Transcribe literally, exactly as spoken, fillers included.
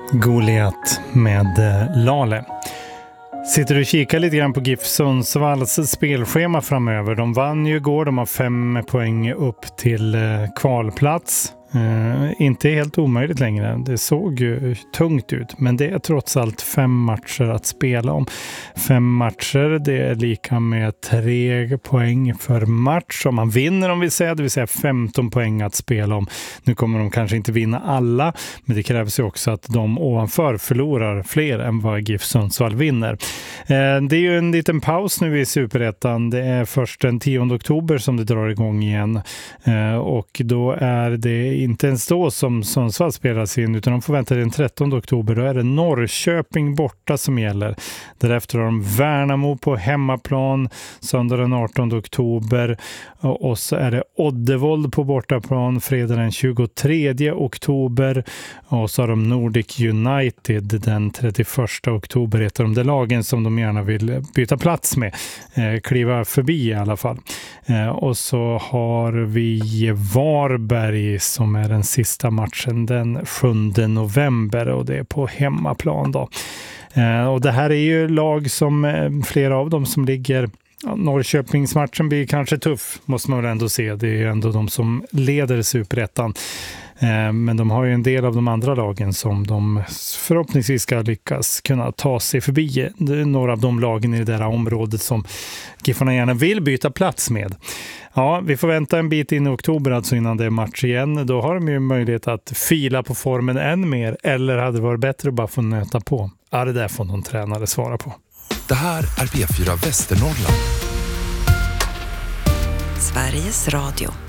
Goliat med Lale. Sitter du och kikar lite grann på GIF Sundsvalls spelschema framöver. De vann ju igår, de har fem poäng upp till kvalplats. Uh, inte helt omöjligt längre. Det såg ju tungt ut, men det är trots allt fem matcher att spela om. Fem matcher, det är lika med tre poäng för match. Om man vinner, om vi säger, det vill säga femton poäng att spela om. Nu kommer de kanske inte vinna alla, men det krävs ju också att de ovanför förlorar fler än vad GIF Sundsvall vinner. Uh, det är ju en liten paus nu i Superettan. Det är först den tionde oktober som det drar igång igen. Uh, och då är det inte ens då som Sundsvall spelas in, utan de får vänta den trettonde oktober. Då är det Norrköping borta som gäller. Därefter har de Värnamo på hemmaplan söndag den artonde oktober. Och så är det Oddevold på bortaplan fredag den tjugotredje oktober. Och så har de Nordic United den trettioförsta oktober. Ett av de där lagen som de gärna vill byta plats med. Eh, kliva förbi i alla fall. Eh, och så har vi Varberg som är den sista matchen den sjunde november, och det är på hemmaplan då. Eh, och det här är ju lag som eh, flera av dem som ligger, ja, Norrköpingsmatchen blir kanske tuff, måste man väl ändå se. Det är ju ändå de som leder Superettan. Eh, men de har ju en del av de andra lagen som de förhoppningsvis ska lyckas kunna ta sig förbi. Det är några av de lagen i det där området som Giffarna gärna vill byta plats med. Ja, vi får vänta en bit in i oktober alltså innan det är match igen. Då har de ju möjlighet att fila på formen än mer, eller hade det varit bättre att bara få nöta på? Ja, det där får någon tränare svara på. Det här är P fyra Västernorrland. Sveriges Radio.